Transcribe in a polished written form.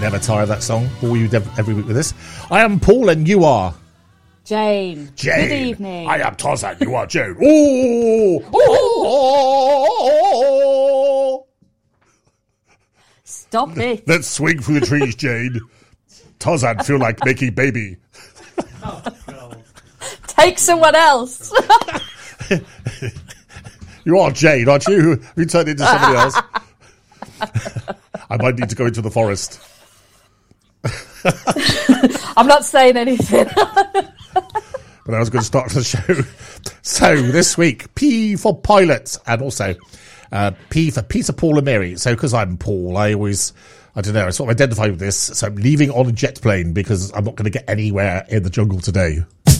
never tire of that song. Bore you every week with this. I am Paul and you are... Jane. Jane. Good evening. I am Tarzan, you are Jane. Oh! Stop it. Let's swing through the trees, Jane. Tarzan feel like making baby. Oh, God. Take someone else. You are Jane, aren't you? You turned into somebody else. I might need to go into the forest. I'm not saying anything. But I was going to start the show. So this week, P for pilot, and also P for Peter, Paul and Mary. So because I'm Paul, I don't know, I sort of identify with this. So I'm leaving on a jet plane because I'm not going to get anywhere in the jungle today.